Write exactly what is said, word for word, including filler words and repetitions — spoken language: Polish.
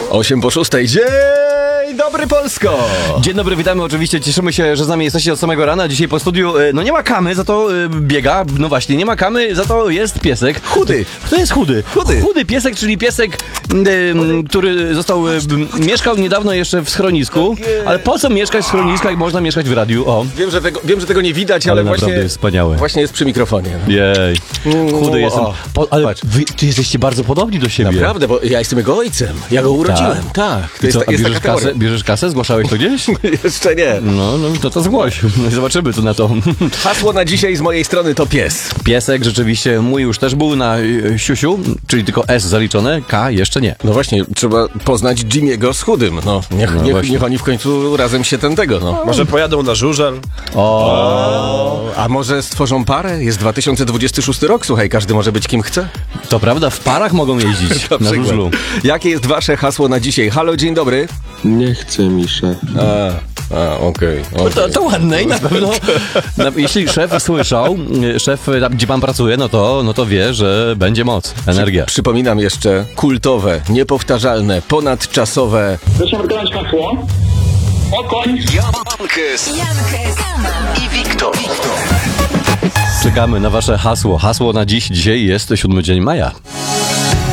osiem po szóstej. Dzień dobry, Polsko! Dzień dobry, witamy oczywiście, cieszymy się, że z nami jesteście od samego rana. Dzisiaj po studiu, no nie ma Kamy, za to biega, no właśnie, nie ma Kamy, za to jest piesek. Chudy. Kto jest chudy? Chudy. Chudy piesek, czyli piesek, y, który został, y, mieszkał niedawno jeszcze w schronisku, ale po co mieszkać w schronisku, jak można mieszkać w radiu? O. Wiem, że tego, wiem, że tego nie widać, ale, Ale właśnie, naprawdę jest wspaniałe. właśnie jest przy mikrofonie. Jej, chudy o, jestem. o. Po, ale Patrz. wy, ty jesteście bardzo podobni do siebie. Naprawdę, bo ja jestem jego ojcem. Ja go urodziłem. Tak. To I jest, co, a jest bierzesz, taka kasę, teoria. bierzesz kasę? Zgłaszałeś to gdzieś? Jeszcze nie. No, no to to zgłoś. No i zobaczymy, co na to. Hasło na dzisiaj z mojej strony to pies. Piesek rzeczywiście mój już też był na y, siusiu, czyli tylko S zaliczone, K jeszcze nie. No właśnie, trzeba poznać Jimmy'ego z chudym. No, niech, No niech, właśnie. niech oni w końcu razem się ten tego, no. Może pojadą na żużel? O, A może stworzą parę? Jest dwa tysiące dwudziesty szósty rok, słuchaj, każdy może być kim chce. to prawda, w parach mogą jeździć Na na przykład. żużlu. Jakie jest wasze hasło na dzisiaj? Halo, dzień dobry. Nie chce mi szef. A, a okej. No to, to ładne i na pewno, na, jeśli szef słyszał, y, szef tam, gdzie pan pracuje, no to, no to wie, że będzie moc, energia. Przypominam jeszcze kultowe, niepowtarzalne, ponadczasowe. Proszę wykonać hasło. Okoń. Jankes i Wiktor. Czekamy na wasze hasło. Hasło na dziś, dzisiaj jest siódmy dzień maja.